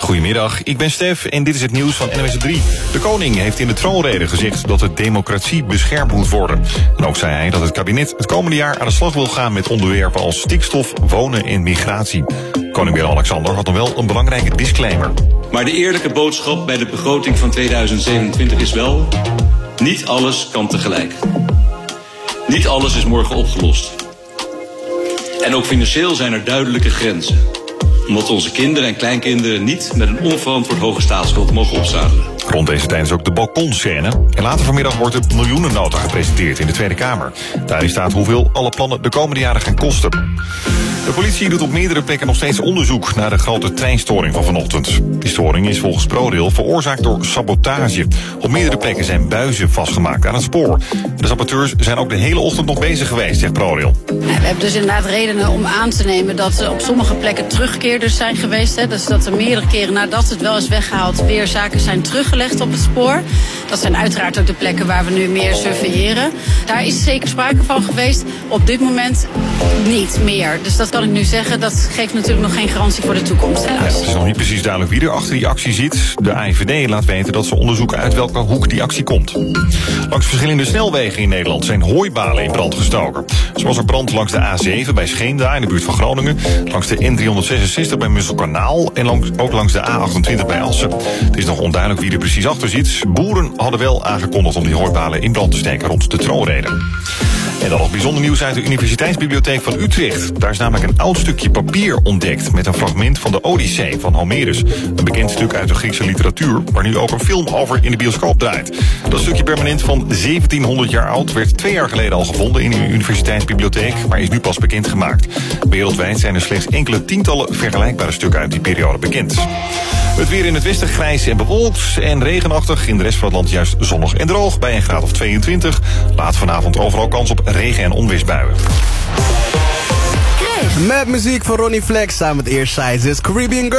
Goedemiddag, ik ben Stef en dit is het nieuws van NWS 3. De koning heeft in de troonrede gezegd dat de democratie beschermd moet worden. En ook zei hij dat het kabinet het komende jaar aan de slag wil gaan met onderwerpen als stikstof, wonen en migratie. Koning Willem-Alexander had nog wel een belangrijke disclaimer. Maar de eerlijke boodschap bij de begroting van 2027 is wel: niet alles kan tegelijk. Niet alles is morgen opgelost. En ook financieel zijn er duidelijke grenzen. Omdat onze kinderen en kleinkinderen niet met een onverantwoord hoge staatsschuld mogen opzadelen. Rond deze tijd is ook de balkonscène. En later vanmiddag wordt de miljoenennota gepresenteerd in de Tweede Kamer. Daarin staat hoeveel alle plannen de komende jaren gaan kosten. De politie doet op meerdere plekken nog steeds onderzoek naar de grote treinstoring van vanochtend. Die storing is volgens ProRail veroorzaakt door sabotage. Op meerdere plekken zijn buizen vastgemaakt aan het spoor. De saboteurs zijn ook de hele ochtend nog bezig geweest, zegt ProRail. We hebben dus inderdaad redenen om aan te nemen dat er op sommige plekken terugkeerders zijn geweest. Hè. Dus dat er meerdere keren nadat het wel is weggehaald weer zaken zijn teruggelegd op het spoor. Dat zijn uiteraard ook de plekken waar we nu meer surveilleren. Daar is zeker sprake van geweest. Op dit moment niet meer. Dus dat kan ik nu zeggen. Dat geeft natuurlijk nog geen garantie voor de toekomst. Ja, het is nog niet precies duidelijk wie er achter die actie zit. De AIVD laat weten dat ze onderzoeken uit welke hoek die actie komt. Langs verschillende snelwegen in Nederland zijn hooibalen in brand gestoken. Zo was er brand langs de A7 bij Scheemda in de buurt van Groningen. Langs de N366 bij Musselkanaal. En ook langs de A28 bij Assen. Het is nog onduidelijk wie er precies achter zit. Boeren hadden wel aangekondigd om die hooibalen in brand te steken rond de troonrede. En dan nog bijzonder nieuws uit de Universiteitsbibliotheek van Utrecht. Daar is namelijk een oud stukje papier ontdekt met een fragment van de Odyssee van Homerus. Een bekend stuk uit de Griekse literatuur, waar nu ook een film over in de bioscoop draait. Dat stukje permanent van 1700 jaar oud werd 2 jaar geleden al gevonden in de Universiteitsbibliotheek, maar is nu pas bekendgemaakt. Wereldwijd zijn er slechts enkele tientallen vergelijkbare stukken uit die periode bekend. Het weer in het westen grijs en bewolkt en regenachtig. In de rest van het land juist zonnig en droog bij een graad of 22. Laat vanavond overal kans op regen- en onweersbuien. Met muziek van Ronnie Flex samen met Earside's Caribbean Girl.